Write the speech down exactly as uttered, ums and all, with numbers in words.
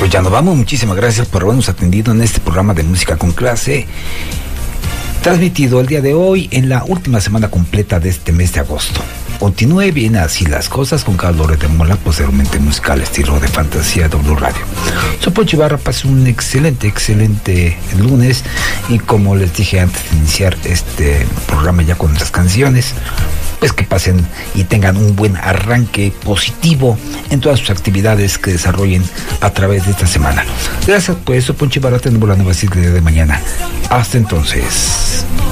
Pues ya nos vamos. Muchísimas gracias por habernos atendido en este programa de Música con Clase, transmitido el día de hoy en la última semana completa de este mes de agosto. Continúe bien así las cosas con Carlos Loret de Mola, posteriormente musical estilo de fantasía W Radio. Soy Poncho Ibarra, pase un excelente, excelente lunes, y como les dije antes de iniciar este programa ya con nuestras canciones, pues que pasen y tengan un buen arranque positivo en todas sus actividades que desarrollen a través de esta semana. Gracias por eso, Poncho Ibarra, tenemos la nueva cita el día de mañana. Hasta entonces.